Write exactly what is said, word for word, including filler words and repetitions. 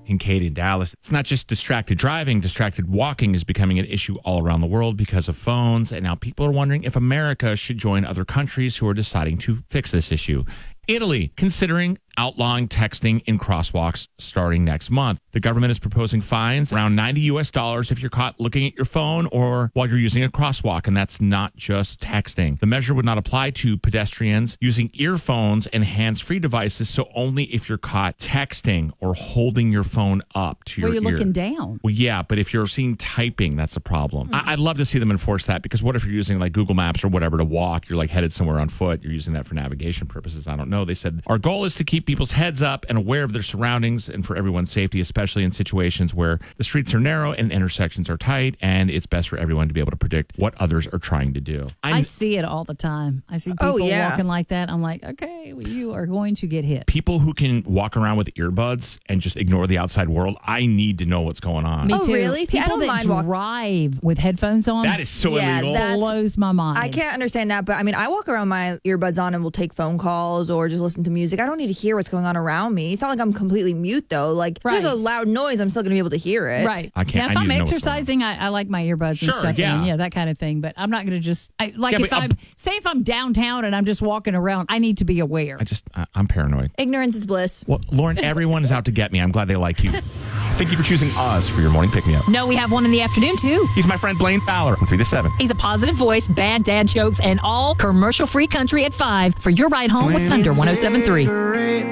Kincaid in Dallas. It's not just distracted driving. Distracted walking is becoming an issue all around the world because of phones. And now people are wondering if America should join other countries who are deciding to fix this issue. Italy, considering outlawing texting in crosswalks starting next month. The government is proposing fines around ninety U S dollars if you're caught looking at your phone or while you're using a crosswalk, and that's not just texting. The measure would not apply to pedestrians using earphones and hands-free devices, so only if you're caught texting or holding your phone up to your Well, you're ear. looking down. Well, yeah, but if you're seeing typing, that's the problem. Mm-hmm. I- I'd love to see them enforce that, because what if you're using like Google Maps or whatever to walk? You're like headed somewhere on foot. You're using that for navigation purposes. I don't know. They said our goal is to keep people's heads up and aware of their surroundings and for everyone's safety, especially in situations where the streets are narrow and intersections are tight, and it's best for everyone to be able to predict what others are trying to do. I'm, I see it all the time. I see people Oh, yeah. walking like that. I'm like, okay, well, you are going to get hit. people who can walk around with earbuds and just ignore the outside world, I need to know what's going on. Me Oh, too. really? See, I People don't that mind walk- drive with headphones on. That is so Yeah, illegal. that- That's- blows my mind. I can't understand that, but I mean, I walk around my earbuds on and will take phone calls or just listen to music. I don't need to hear what's going on around me. It's not like I'm completely mute, though. Like, if there's a Right. loud noise, I'm still going to be able to hear it. Right. I can't- Now, if I I'm need to know what's going on. exercising, I, I like my earbuds Sure, and stuff. yeah. And yeah, that kind of thing. But I'm not going to just I, like Yeah, if but, I'm uh, say if I'm downtown and I'm just walking around, I need to be aware. I just, I, I'm paranoid. Ignorance is bliss. Well, Lauren, everyone is out to get me. I'm glad they like you. Thank you for choosing us for your morning pick-me-up. No, we have one in the afternoon, too. He's my friend Blaine Fowler from three to seven. He's a positive voice, bad dad jokes, and all commercial-free country at five for your ride home with Thunder one oh seven point three.